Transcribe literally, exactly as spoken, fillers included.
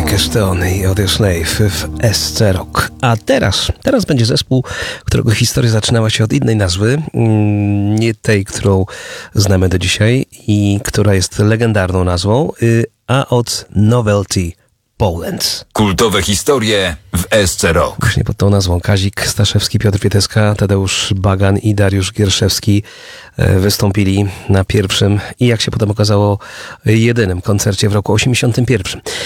Stone i Audioslave w S C Rock. A teraz, teraz będzie zespół, którego historia zaczynała się od innej nazwy, nie tej, którą znamy do dzisiaj i która jest legendarną nazwą, a od Novelty Poland. Kultowe historie w S C Rock. Właśnie pod tą nazwą Kazik Staszewski, Piotr Wieteska, Tadeusz Bagan i Dariusz Gierszewski wystąpili na pierwszym i, jak się potem okazało, jedynym koncercie w roku osiemdziesiątym pierwszym.